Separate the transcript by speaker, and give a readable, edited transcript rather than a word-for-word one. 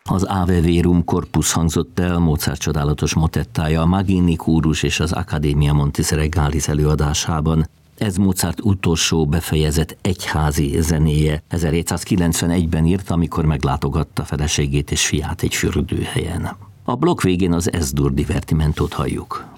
Speaker 1: Az Ave Verum Corpus hangzott el, Mozart csodálatos motettája, a Magini kórus és az Accademia Montis Regalis előadásában. Ez Mozart utolsó befejezett egyházi zenéje. 1791-ben írt, amikor meglátogatta feleségét és fiát egy fürdőhelyen. A blokk végén az Es-dur divertimentót halljuk.